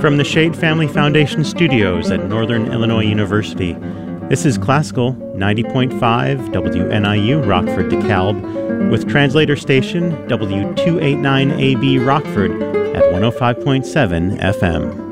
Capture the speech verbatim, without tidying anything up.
From the Shade Family Foundation Studios at Northern Illinois University, this is Classical ninety point five W N I U Rockford DeKalb with translator station W two eighty-nine A B Rockford at one oh five point seven F M.